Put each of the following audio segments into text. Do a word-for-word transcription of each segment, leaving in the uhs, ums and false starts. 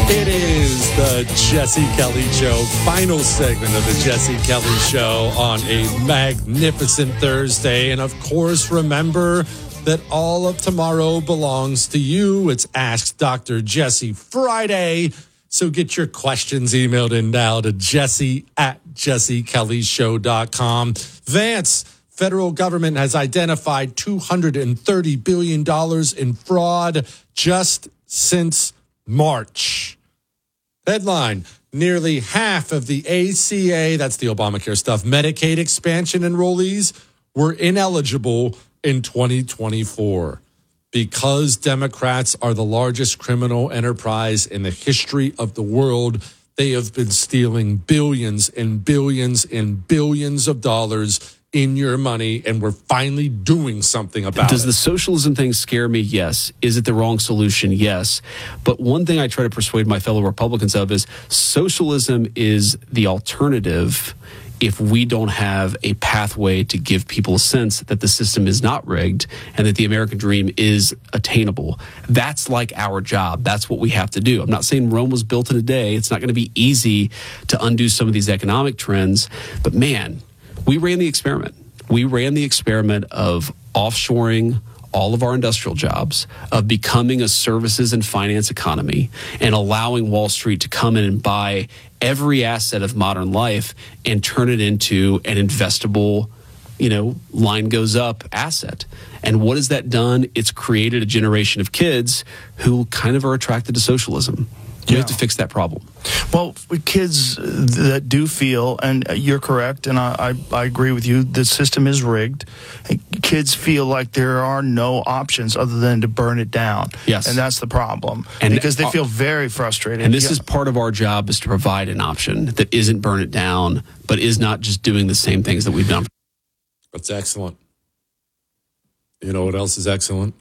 It is the Jesse Kelly Show, final segment of the Jesse Kelly Show on a magnificent Thursday. And of course, remember that all of tomorrow belongs to you. It's Ask Doctor Jesse Friday. So get your questions emailed in now to Jesse at jesse kelly show dot com. Vance, federal government has identified two hundred thirty billion dollars in fraud just since March. Headline, nearly half of the A C A, that's the Obamacare stuff, Medicaid expansion enrollees were ineligible in twenty twenty-four. Because Democrats are the largest criminal enterprise in the history of the world, they have been stealing billions and billions and billions of dollars in your money, and we're finally doing something about Does it. the socialism thing scare me? Yes. Is it the wrong solution? Yes. But one thing I try to persuade my fellow Republicans of is socialism is the alternative if we don't have a pathway to give people a sense that the system is not rigged and that the American dream is attainable. That's like our job. That's what we have to do. I'm not saying Rome was built in a day. It's not going to be easy to undo some of these economic trends. But man, we ran the experiment. We ran the experiment of offshoring all of our industrial jobs, of becoming a services and finance economy, and allowing Wall Street to come in and buy every asset of modern life and turn it into an investable, you know, line goes up asset. And what has that done? It's created a generation of kids who kind of are attracted to socialism. We Yeah. have to fix that problem. Well, kids that do feel, and you're correct, and I, I, I agree with you, the system is rigged. Kids feel like there are no options other than to burn it down. Yes. And that's the problem. And because they feel very frustrated. And this Yeah. is part of our job, is to provide an option that isn't burn it down, but is not just doing the same things that we've done. That's excellent. You know what else is excellent?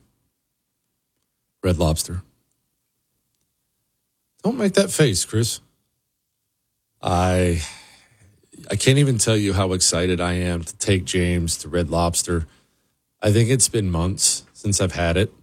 Red Lobster. Don't make that face, Chris. I I can't even tell you how excited I am to take James to Red Lobster. I think it's been months since I've had it.